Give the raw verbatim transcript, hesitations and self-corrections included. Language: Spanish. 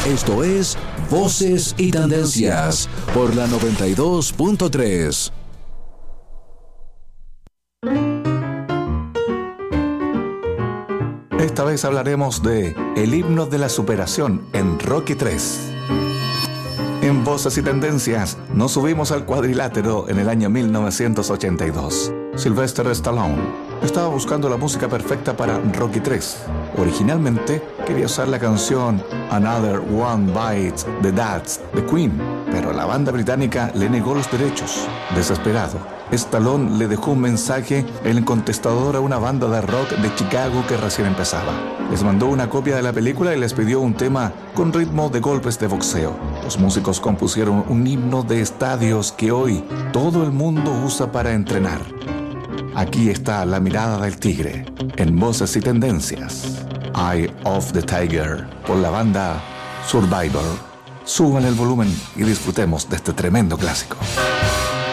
Esto es Voces y Tendencias por la noventa y dos punto tres. Esta vez hablaremos de El himno de la superación en Rocky tres. En Voces y Tendencias nos subimos al cuadrilátero en el año mil novecientos ochenta y dos. Sylvester Stallone estaba buscando la música perfecta para Rocky tres. Originalmente quería usar la canción Another One Bites the Dust de Queen, pero la banda británica le negó los derechos. Desesperado, Stallone le dejó un mensaje en el contestador a una banda de rock de Chicago que recién empezaba. Les mandó una copia de la película y les pidió un tema con ritmo de golpes de boxeo. Los músicos compusieron un himno de estadios que hoy todo el mundo usa para entrenar. Aquí está la mirada del tigre, en Voces y Tendencias. Eye of the Tiger, por la banda Survivor. Suban el volumen y disfrutemos de este tremendo clásico.